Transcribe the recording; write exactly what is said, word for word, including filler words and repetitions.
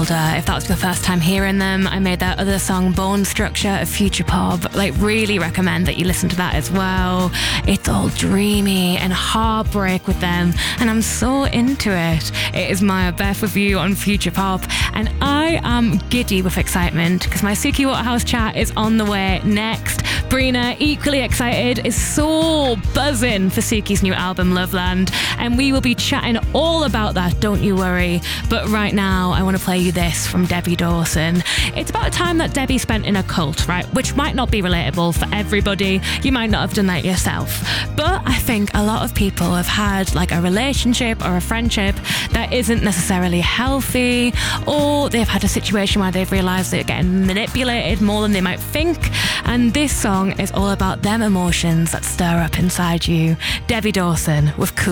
Older. If that was your first time hearing them, I made that other song, Bone Structure of Future Pop. Like, really recommend that you listen to that as well. It's all dreamy and heartbreak with them, and I'm so into it. It is Maya Beth with you on Future Pop, and I am giddy with excitement because my Suki Waterhouse chat is on the way next. Brina, equally excited, is so buzzing for Suki's new album, Loveland, and we will be chatting all about that, don't you worry. But right now, I want to play you this from Debbie Dawson. It's about a time that Debbie spent in a cult, right? Which might not be relatable for everybody. You might not have done that yourself. But I think a lot of people have had like a relationship or a friendship that isn't necessarily healthy, or they've had a situation where they've realised they're getting manipulated more than they might think. And this song is all about them emotions that stir up inside you. Debbie Dawson with Cool.